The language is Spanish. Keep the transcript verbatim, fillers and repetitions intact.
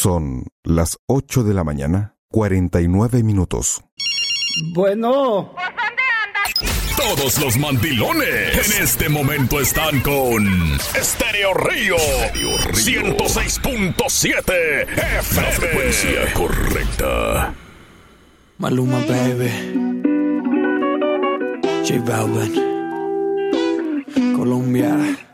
Son las ocho de la mañana, cuarenta y nueve minutos. Bueno. ¿Pues dónde andas? Todos los mandilones en este momento están con Estéreo Río, ciento seis punto siete F M. La frecuencia correcta. Maluma, baby. J Balvin. Colombia.